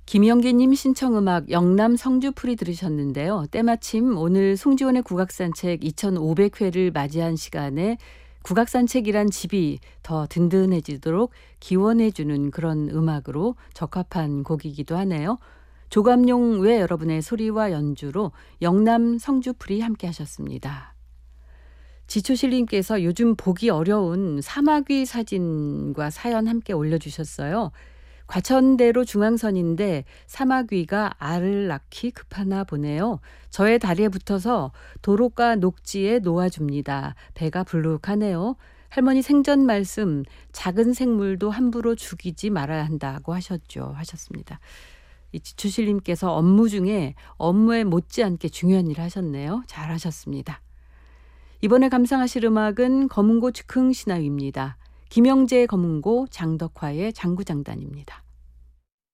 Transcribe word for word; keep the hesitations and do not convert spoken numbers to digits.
김영기님 신청음악 영남 성주풀이 들으셨는데요. 때마침 오늘 송지원의 국악산책 이천오백 회를 맞이한 시간에 국악산책이란 집이 더 든든해지도록 기원해주는 그런 음악으로 적합한 곡이기도 하네요. 조감용 외 여러분의 소리와 연주로 영남 성주풀이 함께 하셨습니다. 지초실님께서 요즘 보기 어려운 사마귀 사진과 사연 함께 올려주셨어요. 과천대로 중앙선인데 사마귀가 알을 낳기 급하나 보네요. 저의 다리에 붙어서 도로가 녹지에 놓아줍니다. 배가 불룩하네요. 할머니 생전 말씀, 작은 생물도 함부로 죽이지 말아야 한다고 하셨죠. 하셨습니다. 이 지추실님께서 업무 중에 업무에 못지않게 중요한 일을 하셨네요. 잘하셨습니다. 이번에 감상하실 음악은 검은고 즉흥 신화위입니다. 김영재의 검은고, 장덕화의 장구장단입니다.